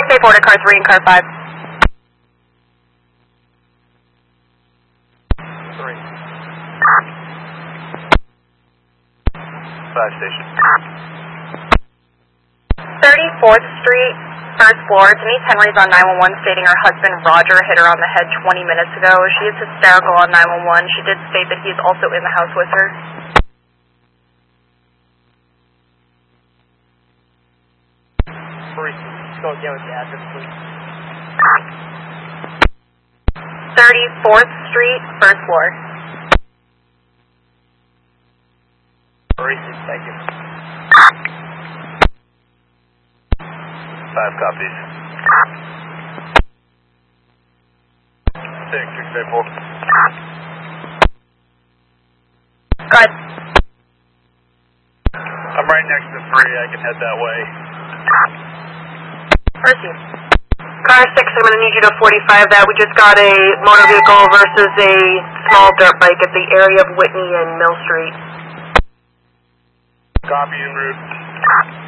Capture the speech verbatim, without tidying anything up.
Stay forward to car three and car five. Three. Five station. thirty-fourth Street, first floor. Denise Henry's on nine one one stating her husband Roger hit her on the head twenty minutes ago. She is hysterical on nine one one. She did state that he is also in the house with her. Go again with the address, please. thirty-fourth Street, first floor. Maurice, thank you. Five copies. Six, six, eight, four. Go ahead. I'm right next to three. I can head that way. Proceed. Car six, I'm going to need you to forty-five that. We just got a motor vehicle versus a small dirt bike at the area of Whitney and Mill Street. Copy en route.